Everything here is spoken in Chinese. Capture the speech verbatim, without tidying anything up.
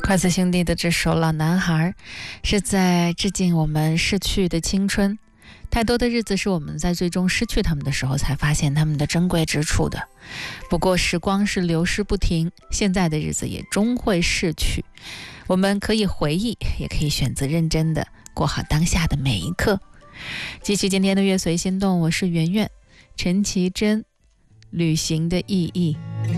筷子兄弟的这首《老男孩》是在致敬我们逝去的青春。太多的日子是我们在最终失去他们的时候才发现他们的珍贵之处的。不过时光是流逝不停，现在的日子也终会逝去。我们可以回忆，也可以选择认真的过好当下的每一刻。继续今天的乐随心动，我是圆圆。陈绮贞，旅行的意义。